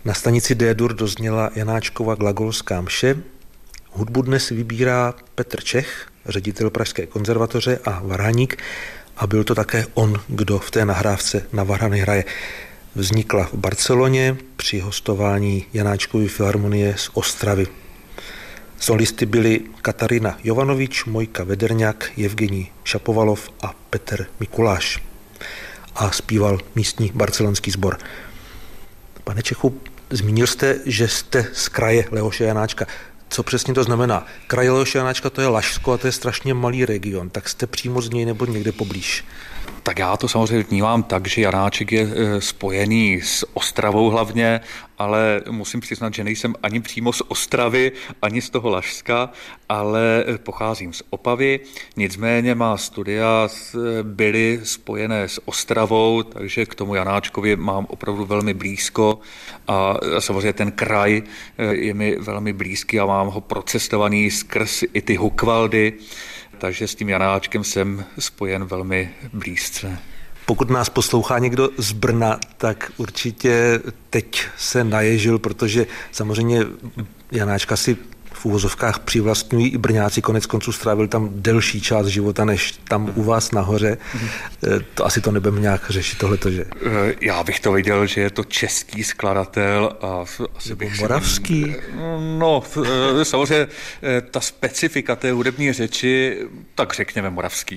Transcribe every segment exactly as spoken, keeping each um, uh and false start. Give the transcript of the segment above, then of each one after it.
Na stanici D-dur dozněla Janáčkova glagolská mše. Hudbu dnes vybírá Petr Čech, ředitel Pražské konzervatoře a varhaník, a byl to také on, kdo v té nahrávce na varhany hraje. Vznikla v Barceloně při hostování Janáčkovy filharmonie z Ostravy. Solisty byli Katarina Jovanovič, Mojka Vederňák, Evgenij Šapovalov a Petr Mikuláš. A zpíval místní barcelonský sbor. Pane Čechu, zmínil jste, že jste z kraje Leoše Janáčka. Co přesně to znamená? Kraj Leoše Janáčka, to je Lašsko a to je strašně malý region. Tak jste přímo z něj nebo někde poblíž? Tak já to samozřejmě vnímám tak, že Janáček je spojený s Ostravou hlavně, ale musím přiznat, že nejsem ani přímo z Ostravy, ani z toho Lašska, ale pocházím z Opavy. Nicméně má studia byly spojené s Ostravou, takže k tomu Janáčkovi mám opravdu velmi blízko a samozřejmě ten kraj je mi velmi blízký a mám ho procestovaný skrz i ty Hukvaldy, takže s tím Janáčkem jsem spojen velmi blízce. Pokud nás poslouchá někdo z Brna, tak určitě teď se naježil, protože samozřejmě Janáčka si v uvozovkách přivlastňují i Brňáci, konec konců strávil tam delší část života, než tam u vás nahoře. To asi to nebudeme nějak řešit tohleto, že? Já bych to viděl, že je to český skladatel a asi bych moravský? Si... No, samozřejmě ta specifika té hudební řeči, tak řekněme moravský.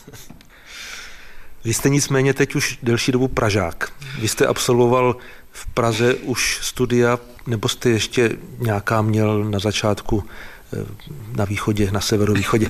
Vy jste nicméně teď už delší dobu Pražák. Vy jste absolvoval v Praze už studia, nebo jste ještě nějaká měl na začátku na východě, na severovýchodě?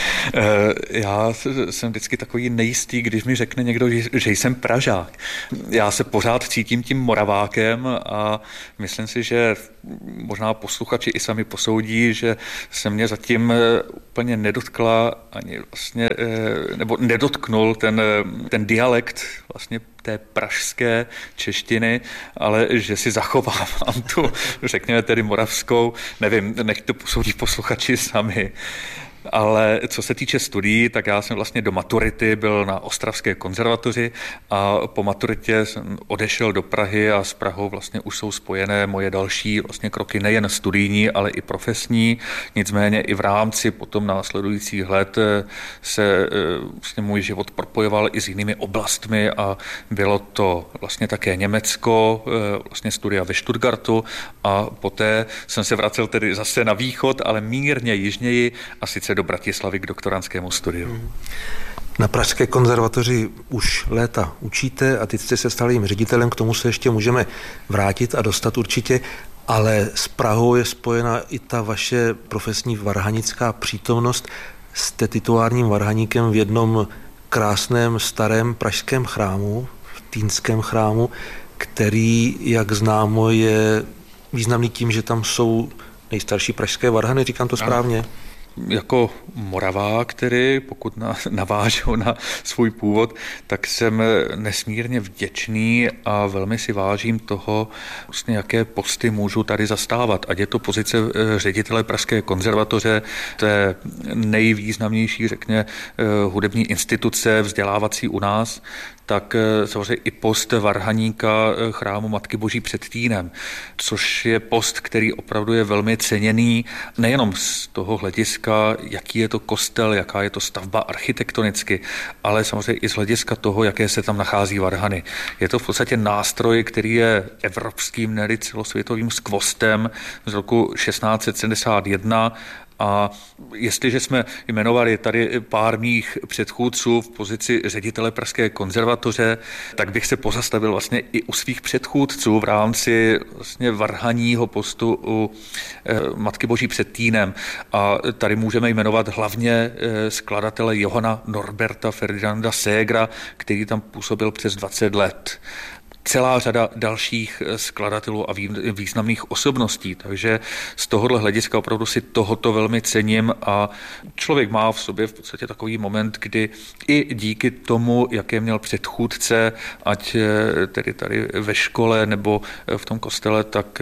Já jsem vždycky takový nejistý, když mi řekne někdo, že jsem Pražák. Já se pořád cítím tím Moravákem a myslím si, že možná posluchači i sami posoudí, že se mě zatím úplně nedotkla ani vlastně, nebo nedotknul ten, ten dialekt vlastně té pražské češtiny, ale že si zachovávám tu, řekněme tedy moravskou, nevím, nech to posoudí posluchači sami. Ale co se týče studií, tak já jsem vlastně do maturity byl na Ostravské konzervatoři a po maturitě jsem odešel do Prahy a s Prahou vlastně už jsou spojené moje další vlastně kroky nejen studijní, ale i profesní. Nicméně i v rámci potom následujících let se vlastně můj život propojoval i s jinými oblastmi a bylo to vlastně také Německo, vlastně studia ve Stuttgartu a poté jsem se vracel tedy zase na východ, ale mírně jižněji a sice do Bratislavy k doktorandskému studiu. Na Pražské konzervatoři už léta učíte a teď jste se stali jim ředitelem, k tomu se ještě můžeme vrátit a dostat určitě, ale s Prahou je spojena i ta vaše profesní varhanická přítomnost. Jste titulárním varhaníkem v jednom krásném starém pražském chrámu, v Týnském chrámu, který, jak známo, je významný tím, že tam jsou nejstarší pražské varhany, říkám to správně? Jako Moravák, který pokud na, navážu na svůj původ, tak jsem nesmírně vděčný a velmi si vážím toho, vlastně jaké posty můžu tady zastávat. Ať je to pozice ředitele Pražské konzervatoře, to je nejvýznamnější, řekně, hudební instituce vzdělávací u nás, tak samozřejmě i post varhaníka chrámu Matky Boží před Týnem, což je post, který opravdu je velmi ceněný, nejenom z toho hlediska, jaký je to kostel, jaká je to stavba architektonicky, ale samozřejmě i z hlediska toho, jaké se tam nachází varhany. Je to v podstatě nástroj, který je evropským, ne-li celosvětovým skvostem z roku šestnáct set sedmdesát jedna. A jestliže jsme jmenovali tady pár mých předchůdců v pozici ředitele Pražské konzervatoře, tak bych se pozastavil vlastně i u svých předchůdců v rámci vlastně varhaního postu u Matky Boží před Týnem. A tady můžeme jmenovat hlavně skladatele Johana Norberta Ferdinanda Segra, který tam působil přes dvacet let. Celá řada dalších skladatelů a významných osobností, takže z tohohle hlediska opravdu si tohoto velmi cením a člověk má v sobě v podstatě takový moment, kdy i díky tomu, jaké měl předchůdce, ať tedy tady ve škole nebo v tom kostele, tak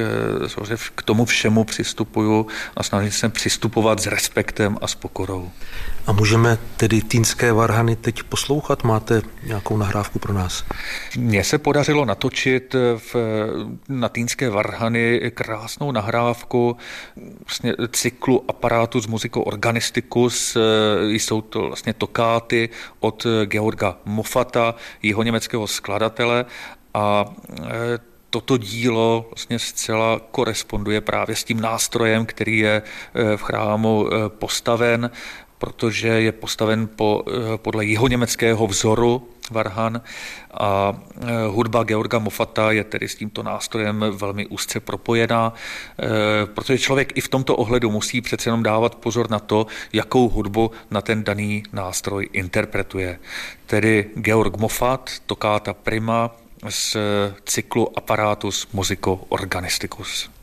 k tomu všemu přistupuju a snažím se přistupovat s respektem a s pokorou. A můžeme tedy týnské varhany teď poslouchat? Máte nějakou nahrávku pro nás? Mně se podařilo natočit v, na Týnské varhany krásnou nahrávku vlastně cyklu aparátus musico organisticus. Jsou to vlastně tokáty od Georga Moffata, jihoněmeckého skladatele, a toto dílo vlastně zcela koresponduje právě s tím nástrojem, který je v chrámu postaven, protože je postaven po, podle jihoněmeckého vzoru varhan a hudba Georga Moffata je tedy s tímto nástrojem velmi úzce propojená, protože člověk i v tomto ohledu musí přece jenom dávat pozor na to, jakou hudbu na ten daný nástroj interpretuje. Tedy Georg Moffat, tokáta prima z cyklu Apparatus musico organisticus.